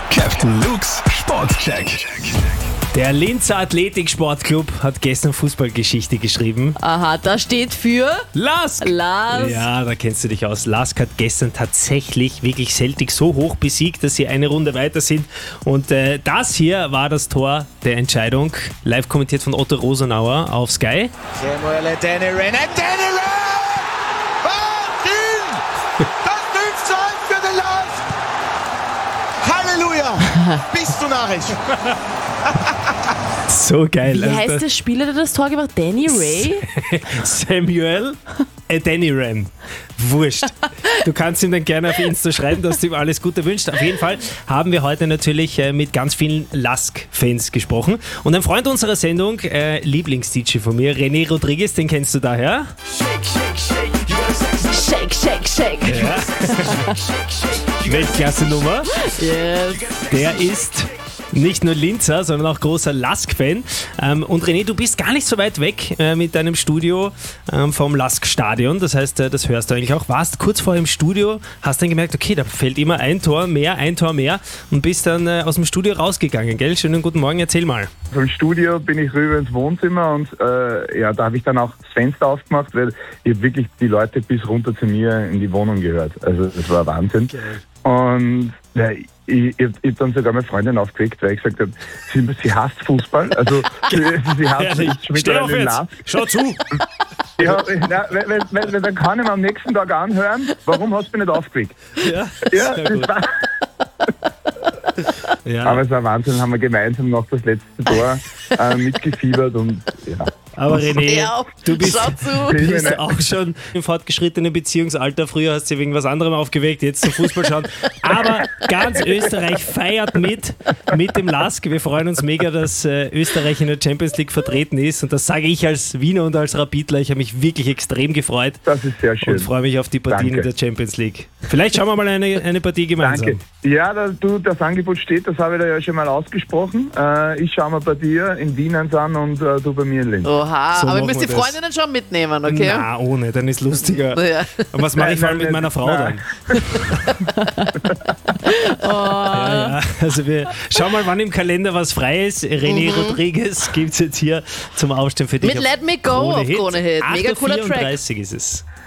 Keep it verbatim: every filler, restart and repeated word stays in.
Captain Luke's Sportcheck. Der Linzer Athletik-Sportclub hat gestern Fußballgeschichte geschrieben. Aha, da steht für Lask! Lask. Ja, da kennst du dich aus. Lask hat gestern tatsächlich wirklich Celtic so hoch besiegt, dass sie eine Runde weiter sind. Und äh, das hier war das Tor der Entscheidung. Live kommentiert von Otto Rosenauer auf Sky. Samuel Adeniran, Adeniran! Wahnsinn! Das fünf zu eins für den Lask! Halleluja! Bist du narrisch? So geil. Wie heißt der Spieler, der das Tor gemacht hat? Danny Ray? Samuel Adeniran. Wurscht. Du kannst ihm dann gerne auf Insta schreiben, dass du ihm alles Gute wünschst. Auf jeden Fall haben wir heute natürlich äh, mit ganz vielen Lask-Fans gesprochen. Und ein Freund unserer Sendung, äh, Lieblings-D J von mir, René Rodriguez, den kennst du daher? Shake, shake, shake. Ja. Weltklasse-Nummer. Yes. Der ist nicht nur Linzer, sondern auch großer Lask-Fan. Ähm, und René, du bist gar nicht so weit weg äh, mit deinem Studio ähm, vom Lask-Stadion. Das heißt, äh, das hörst du eigentlich auch. Warst kurz vor im Studio, hast dann gemerkt, okay, da fällt immer ein Tor mehr, ein Tor mehr und bist dann äh, aus dem Studio rausgegangen, gell? Schönen guten Morgen, erzähl mal. Vom Studio bin ich rüber ins Wohnzimmer und äh, ja, da habe ich dann auch das Fenster aufgemacht, weil ich hab wirklich die Leute bis runter zu mir in die Wohnung gehört. Also das war Wahnsinn. Okay. Und ja, ich, ich, ich habe dann sogar meine Freundin aufgeweckt, weil ich gesagt habe, sie, sie hasst Fußball. Also sie, sie hasst schon Steh wieder auf einen jetzt, Lask. schau zu. Ja, na, weil, weil, weil, dann kann ich mir am nächsten Tag anhören, warum hast du mich nicht aufgeweckt? Ja, Ja, sehr das gut. war, Ja. aber es war Wahnsinn, haben wir gemeinsam noch das letzte Tor äh, mitgefiebert und ja. Aber René, Ja, du bist, schau zu. du bist auch schon im fortgeschrittenen Beziehungsalter. Früher hast du dich wegen was anderem aufgeweckt, jetzt zum Fußball schauen. Aber ganz Österreich feiert mit, mit dem Lask. Wir freuen uns mega, dass äh, Österreich in der Champions League vertreten ist. Und das sage ich als Wiener und als Rapidler. Ich habe mich wirklich extrem gefreut Das ist sehr schön. und freue mich auf die Partien Danke. in der Champions League. Vielleicht schauen wir mal eine, eine Partie gemeinsam. Danke. Ja, da, du, das Angebot steht, das habe ich da ja schon mal ausgesprochen. Äh, ich schaue mir bei dir in Wien eins an und äh, du bei mir in Linz. Oha, So aber ihr machen müsst wir die das. Freundinnen schon mitnehmen, okay? Na, ohne, dann ist lustiger. Ja. Und was mache ich vor allem mit Nein, nein, meiner Frau nein. dann? Ja, ja. Also wir schauen mal, wann im Kalender was frei ist. René Rodriguez gibt es jetzt hier zum Aufstehen für dich. Mit auf Let Me Go auf Krone Hit. Mega cooler Track. acht Uhr vierunddreißig ist es.